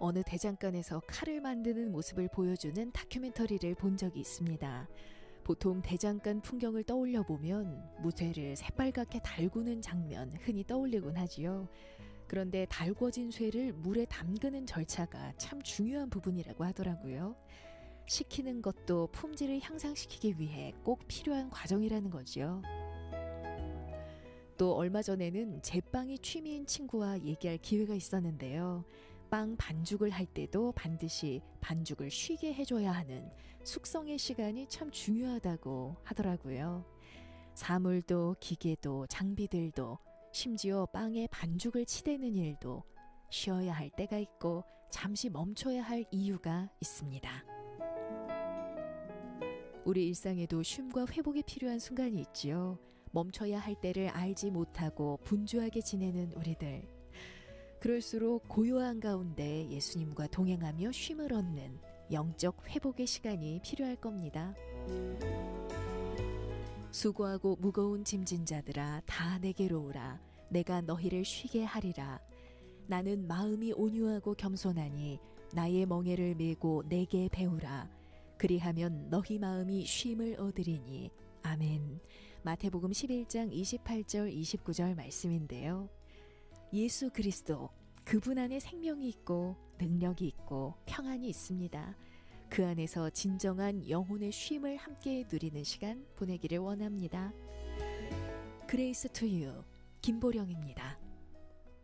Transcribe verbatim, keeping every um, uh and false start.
어느 대장간에서 칼을 만드는 모습을 보여주는 다큐멘터리를 본 적이 있습니다. 보통 대장간 풍경을 떠올려 보면 무쇠를 새빨갛게 달구는 장면 흔히 떠올리곤 하지요. 그런데 달궈진 쇠를 물에 담그는 절차가 참 중요한 부분이라고 하더라고요. 식히는 것도 품질을 향상시키기 위해 꼭 필요한 과정이라는 거죠. 또 얼마 전에는 제빵이 취미인 친구와 얘기할 기회가 있었는데요. 빵 반죽을 할 때도 반드시 반죽을 쉬게 해줘야 하는 숙성의 시간이 참 중요하다고 하더라고요. 사물도 기계도 장비들도 심지어 빵에 반죽을 치대는 일도 쉬어야 할 때가 있고 잠시 멈춰야 할 이유가 있습니다. 우리 일상에도 쉼과 회복이 필요한 순간이 있지요. 멈춰야 할 때를 알지 못하고 분주하게 지내는 우리들. 그럴수록 고요한 가운데 예수님과 동행하며 쉼을 얻는 영적 회복의 시간이 필요할 겁니다. 수고하고 무거운 짐진 자들아 다 내게로 오라. 내가 너희를 쉬게 하리라. 나는 마음이 온유하고 겸손하니 나의 멍에를 메고 내게 배우라. 그리하면 너희 마음이 쉼을 얻으리니. 아멘. 마태복음 십일 장 이십팔 절 이십구 절 말씀인데요. 예수 그리스도, 그분 안에 생명이 있고 능력이 있고 평안이 있습니다. 그 안에서 진정한 영혼의 쉼을 함께 누리는 시간 보내기를 원합니다. 그레이스 투 유 김보령입니다.